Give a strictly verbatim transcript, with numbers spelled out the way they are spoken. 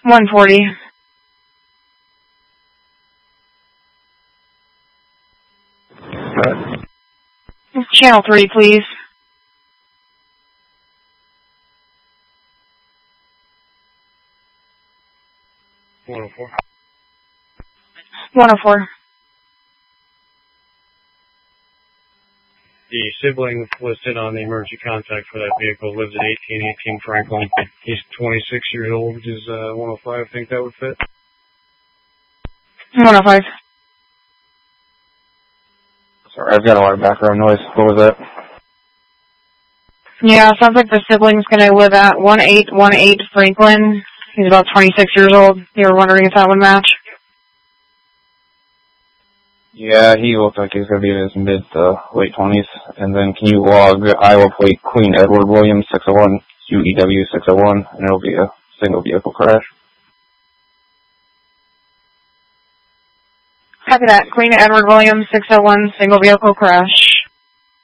one forty. Right. Channel three, please. one oh four. one oh four. The sibling listed on the emergency contact for that vehicle lives at eighteen eighteen Franklin. He's twenty-six years old. Does uh, one oh five think that would fit? one oh five. Sorry, I've got a lot of background noise. What was that? Yeah, sounds like the sibling's going to live at one eight one eight Franklin. He's about twenty-six years old. You were wondering if that would match? Yeah, he looks like he's going to be in his mid to late twenties. And then can you log Iowa plate Queen Edward Williams six oh one, U E W six oh one, and it'll be a single vehicle crash. Copy that. Queen Edward Williams six oh one, single vehicle crash.